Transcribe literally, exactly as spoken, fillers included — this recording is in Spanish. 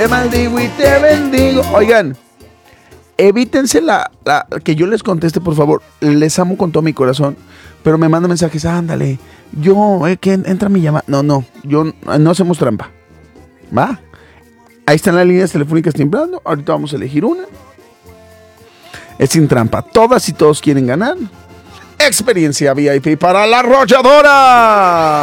Te maldigo y te bendigo. Oigan, evítense la, la que yo les conteste, por favor. Les amo con todo mi corazón, pero me mandan mensajes, ándale, yo, eh, que entra mi llamada. No, no, yo no hacemos trampa. ¿Va? Ahí están las líneas telefónicas temblando. Ahorita vamos a elegir una. Es sin trampa. Todas y todos quieren ganar experiencia V I P para la arrolladora.